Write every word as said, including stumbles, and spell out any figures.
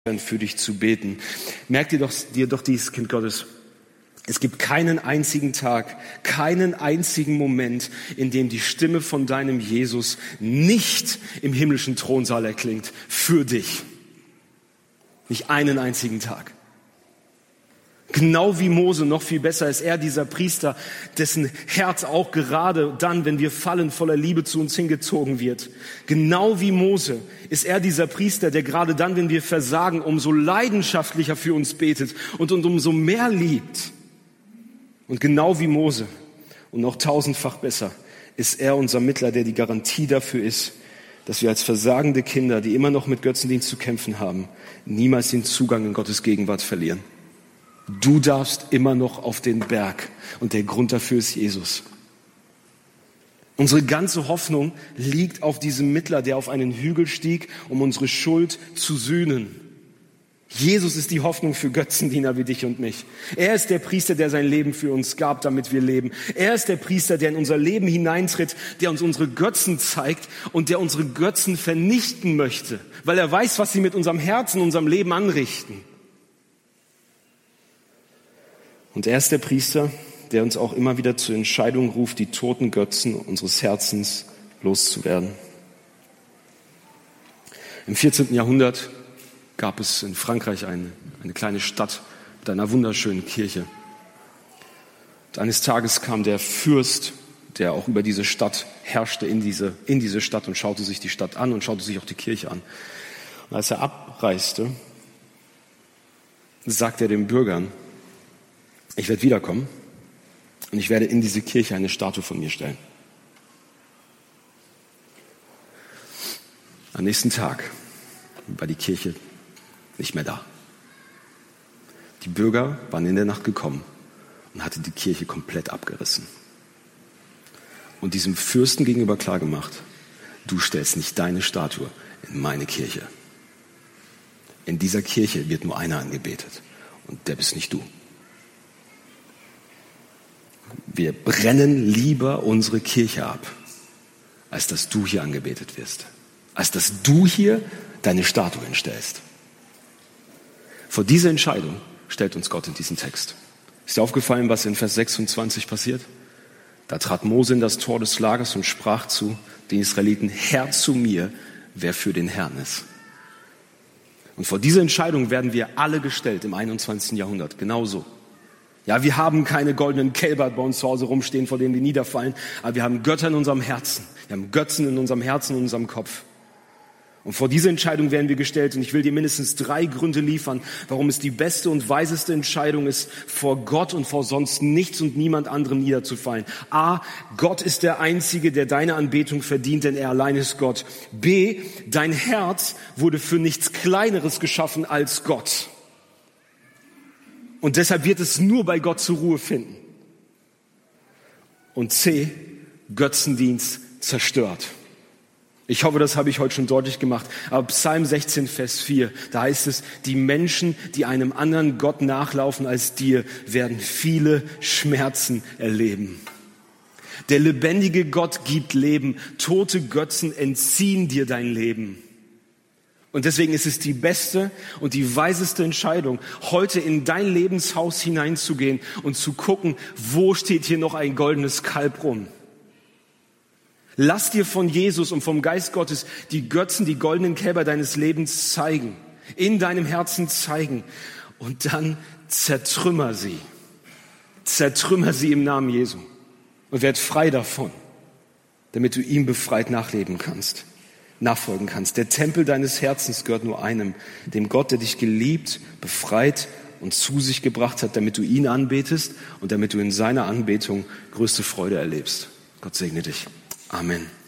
für dich zu beten. Merk dir doch, dir doch dies, Kind Gottes. Es gibt keinen einzigen Tag, keinen einzigen Moment, in dem die Stimme von deinem Jesus nicht im himmlischen Thronsaal erklingt. Für dich. Nicht einen einzigen Tag. Genau wie Mose, noch viel besser ist er dieser Priester, dessen Herz auch gerade dann, wenn wir fallen, voller Liebe zu uns hingezogen wird. Genau wie Mose ist er dieser Priester, der gerade dann, wenn wir versagen, umso leidenschaftlicher für uns betet und, und umso mehr liebt. Und genau wie Mose und noch tausendfach besser ist er unser Mittler, der die Garantie dafür ist, dass wir als versagende Kinder, die immer noch mit Götzendienst zu kämpfen haben, niemals den Zugang in Gottes Gegenwart verlieren. Du darfst immer noch auf den Berg und der Grund dafür ist Jesus. Unsere ganze Hoffnung liegt auf diesem Mittler, der auf einen Hügel stieg, um unsere Schuld zu sühnen. Jesus ist die Hoffnung für Götzendiener wie dich und mich. Er ist der Priester, der sein Leben für uns gab, damit wir leben. Er ist der Priester, der in unser Leben hineintritt, der uns unsere Götzen zeigt und der unsere Götzen vernichten möchte, weil er weiß, was sie mit unserem Herzen, unserem Leben anrichten. Und er ist der Priester, der uns auch immer wieder zur Entscheidung ruft, die toten Götzen unseres Herzens loszuwerden. Im vierzehnten Jahrhundert gab es in Frankreich eine, eine kleine Stadt mit einer wunderschönen Kirche. Und eines Tages kam der Fürst, der auch über diese Stadt herrschte, in diese, in diese Stadt und schaute sich die Stadt an und schaute sich auch die Kirche an. Und als er abreiste, sagte er den Bürgern: Ich werde wiederkommen und ich werde in diese Kirche eine Statue von mir stellen. Am nächsten Tag war die Kirche nicht mehr da. Die Bürger waren in der Nacht gekommen und hatten die Kirche komplett abgerissen. Und diesem Fürsten gegenüber klargemacht: Du stellst nicht deine Statue in meine Kirche. In dieser Kirche wird nur einer angebetet und der bist nicht du. Wir brennen lieber unsere Kirche ab, als dass du hier angebetet wirst. Als dass du hier deine Statue hinstellst. Vor dieser Entscheidung stellt uns Gott in diesen Text. Ist dir aufgefallen, was in Vers sechsundzwanzig passiert? Da trat Mose in das Tor des Lagers und sprach zu den Israeliten: Herr zu mir, wer für den Herrn ist. Und vor dieser Entscheidung werden wir alle gestellt im einundzwanzigsten Jahrhundert. Genauso. Ja, wir haben keine goldenen Kälber bei uns zu Hause rumstehen, vor denen wir niederfallen, aber wir haben Götter in unserem Herzen. Wir haben Götzen in unserem Herzen, in unserem Kopf. Und vor diese Entscheidung werden wir gestellt. Und ich will dir mindestens drei Gründe liefern, warum es die beste und weiseste Entscheidung ist, vor Gott und vor sonst nichts und niemand anderem niederzufallen. A, Gott ist der Einzige, der deine Anbetung verdient, denn er allein ist Gott. B, dein Herz wurde für nichts Kleineres geschaffen als Gott. Und deshalb wird es nur bei Gott zur Ruhe finden. Und C, Götzendienst zerstört. Ich hoffe, das habe ich heute schon deutlich gemacht. Aber Psalm sechzehn, Vers vier, da heißt es: Die Menschen, die einem anderen Gott nachlaufen als dir, werden viele Schmerzen erleben. Der lebendige Gott gibt Leben. Tote Götzen entziehen dir dein Leben. Und deswegen ist es die beste und die weiseste Entscheidung, heute in dein Lebenshaus hineinzugehen und zu gucken, wo steht hier noch ein goldenes Kalb rum. Lass dir von Jesus und vom Geist Gottes die Götzen, die goldenen Kälber deines Lebens zeigen, in deinem Herzen zeigen und dann zertrümmer sie. Zertrümmer sie im Namen Jesu und werd frei davon, damit du ihm befreit nachleben kannst. nachfolgen kannst. Der Tempel deines Herzens gehört nur einem, dem Gott, der dich geliebt, befreit und zu sich gebracht hat, damit du ihn anbetest und damit du in seiner Anbetung größte Freude erlebst. Gott segne dich. Amen.